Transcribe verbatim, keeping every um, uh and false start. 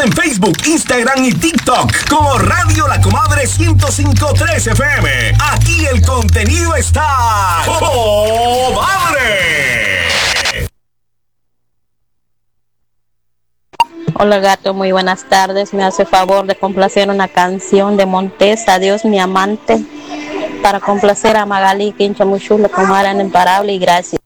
en Facebook, Instagram y TikTok como Radio La Comadre ciento cinco punto tres F M. Aquí el contenido está ¡Comadre! Hola gato, muy buenas tardes. Me hace favor de complacer una canción de Montes, Adiós mi amante, para complacer a Magali, Quincha Muchula, Comara Imparable, y gracias.